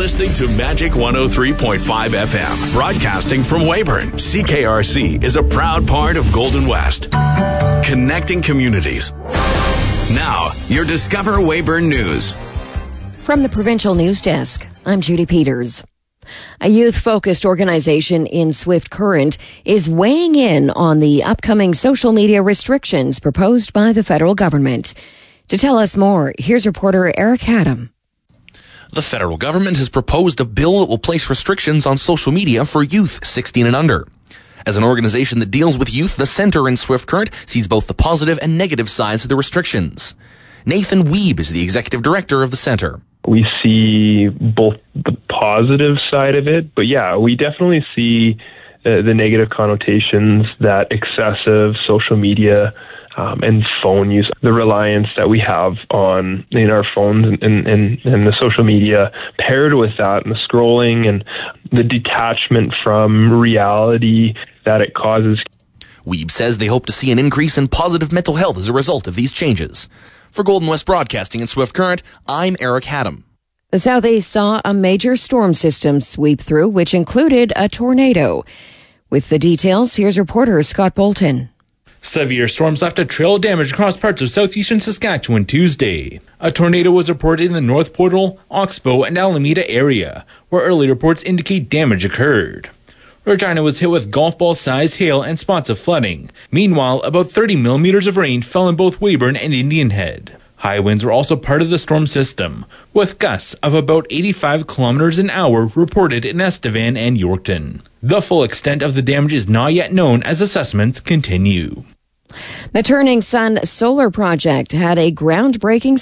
listening to Magic 103.5 FM, broadcasting from Weyburn. CKRC is a proud part of Golden West, connecting communities. Now, your Discover Weyburn News. From the Provincial News Desk, I'm Judy Peters. A youth-focused organization in Swift Current is weighing in on the upcoming social media restrictions proposed by the federal government. To tell us more, here's reporter Eric Haddam. The federal government has proposed a bill that will place restrictions on social media for youth 16 and under. As an organization that deals with youth, the Centre in Swift Current sees both the positive and negative sides of the restrictions. Nathan Wiebe is the executive director of the Centre. We see both the positive side of it, but we definitely see the negative connotations that excessive social media and phone use, the reliance that we have in our phones and the social media, paired with that and the scrolling and the detachment from reality that it causes. Wiebe says they hope to see an increase in positive mental health as a result of these changes. For Golden West Broadcasting in Swift Current, I'm Eric Haddam. The Southeast saw a major storm system sweep through, which included a tornado. With the details, here's reporter Scott Bolton. Severe storms left a trail of damage across parts of southeastern Saskatchewan Tuesday. A tornado was reported in the North Portal, Oxbow, and Alameda area, where early reports indicate damage occurred. Regina was hit with golf ball-sized hail and spots of flooding. Meanwhile, about 30 millimeters of rain fell in both Weyburn and Indian Head. High winds were also part of the storm system, with gusts of about 85 kilometers an hour reported in Estevan and Yorkton. The full extent of the damage is not yet known as assessments continue. The Turning Sun Solar Project had a groundbreaking